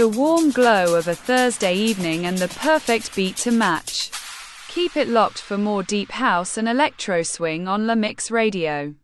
the warm glow of a Thursday evening and the perfect beat to match. Keep it locked for more deep house and electro swing on La Mix Radio.